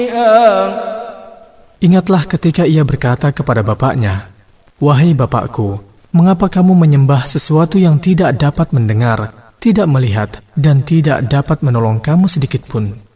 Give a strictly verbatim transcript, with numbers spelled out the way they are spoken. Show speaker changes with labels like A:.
A: Ingatlah ketika ia berkata kepada bapaknya, "Wahai bapakku, mengapa kamu menyembah sesuatu yang tidak dapat mendengar, tidak melihat, dan tidak dapat menolong kamu sedikit pun?"